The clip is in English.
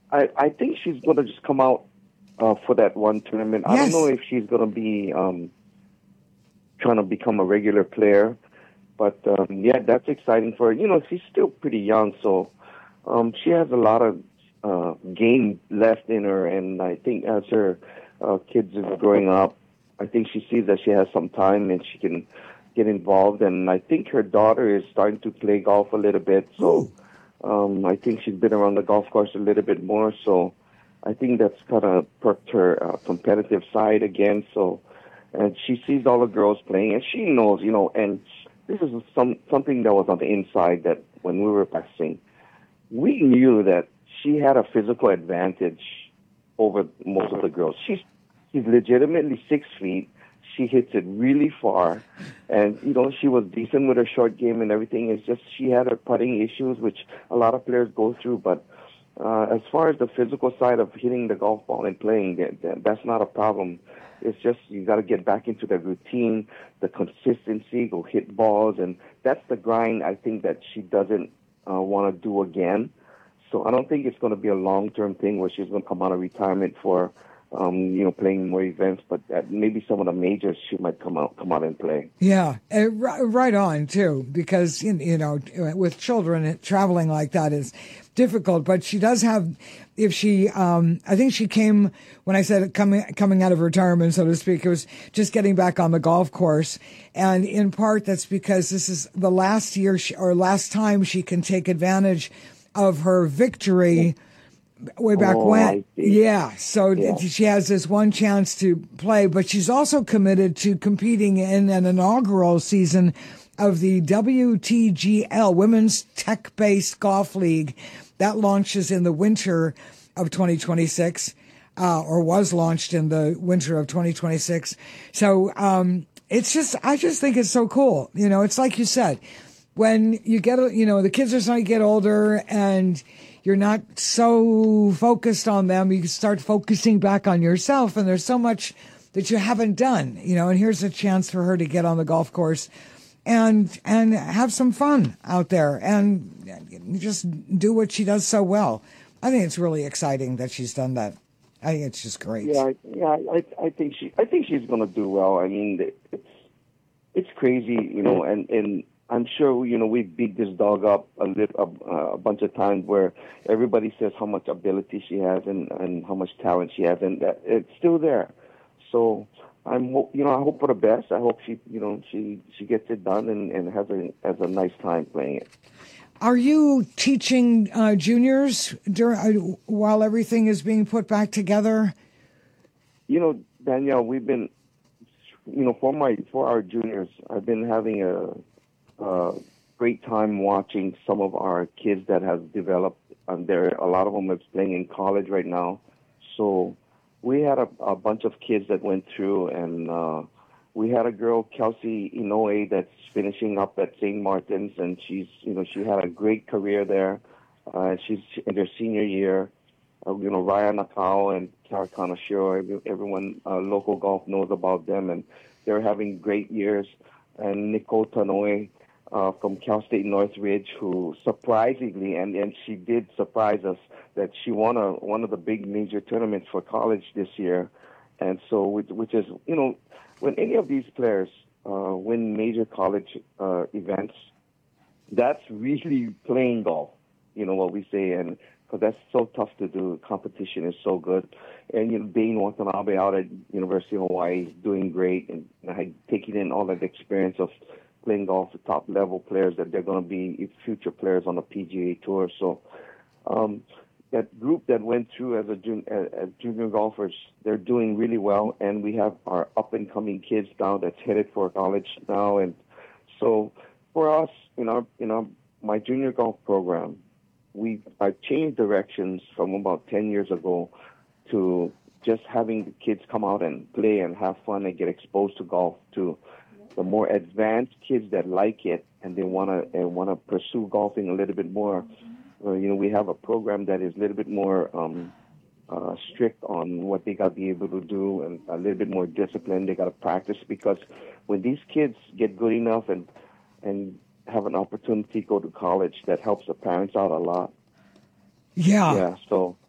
I think she's going to just come out for that one tournament. I don't know Yes. if she's going to be trying to become a regular player, but yeah, that's exciting for her. You know, she's still pretty young, so she has a lot of game left in her, and I think as her kids are growing up, I think she sees that she has some time and she can get involved. And I think her daughter is starting to play golf a little bit, so I think she's been around the golf course a little bit more. So I think that's kind of perked her competitive side again. So, and she sees all the girls playing, and she knows, you know. And this is something that was on the inside that when we were practicing, we knew that she had a physical advantage over most of the girls. She's legitimately 6 feet. She hits it really far, and you know she was decent with her short game and everything. It's just she had her putting issues, which a lot of players go through. But as far as the physical side of hitting the golf ball and playing, that's not a problem. It's just you got to get back into the routine, the consistency, go hit balls, and that's the grind. I think that she doesn't want to do again. So I don't think it's going to be a long-term thing where she's going to come out of retirement for, you know, playing more events. But maybe some of the majors she might come out and play. Yeah, right on too, because you know, with children, traveling like that is difficult. But she does have, if she, I think she came when I said coming out of retirement, so to speak. It was just getting back on the golf course, and in part that's because this is the last year or last time she can take advantage of her victory way back Oh, when. I see. Yeah. So Yeah. she has this one chance to play, but she's also committed to competing in an inaugural season of the WTGL, Women's Tech-Based Golf League. That launches in the winter of 2026, or was launched in the winter of 2026. So, it's just, I just think it's so cool. You know, it's like you said, when you get, you know, the kids are starting to get older and you're not so focused on them, you start focusing back on yourself, and there's so much that you haven't done, you know, and here's a chance for her to get on the golf course and have some fun out there and just do what she does so well. I think it's really exciting that she's done that. I think it's just great. Yeah. I think she's going to do well. I mean, it's crazy, you know, and I'm sure, you know, we beat this dog up a bunch of times where everybody says how much ability she has and how much talent she has, and that it's still there. So you know, I hope for the best. I hope she, you know, she gets it done and has a nice time playing it. Are you teaching juniors while everything is being put back together? You know, Danielle, we've been, you know, for our juniors, I've been having a great time watching some of our kids that have developed. A lot of them are playing in college right now. So we had a bunch of kids that went through, and we had a girl, Kelsey Inoue, that's finishing up at St. Martin's, and she's, you know, she had a great career there. She's in her senior year. You know, Raya Nakao and Tara Kanashiro, everyone local golf knows about them, and they're having great years. And Nicole Tanoe from Cal State Northridge, who surprisingly, and she did surprise us, that she won one of the big major tournaments for college this year. And so, which is, you know, when any of these players win major college events, that's really playing golf, you know what we say, and because that's so tough to do. Competition is so good. And, you know, Dane Watanabe out at University of Hawaii is doing great, and taking in all that experience of playing golf with top-level players that they're going to be future players on the PGA Tour. So that group that went through as junior golfers, they're doing really well, and we have our up-and-coming kids now that's headed for college now. And so for us, my junior golf program, I changed directions from about 10 years ago to just having the kids come out and play and have fun and get exposed to golf, to the more advanced kids that like it and they want to pursue golfing a little bit more. You know, we have a program that is a little bit more strict on what they got to be able to do, and a little bit more disciplined. They got to practice, because when these kids get good enough and have an opportunity to go to college, that helps the parents out a lot. Yeah. Yeah. So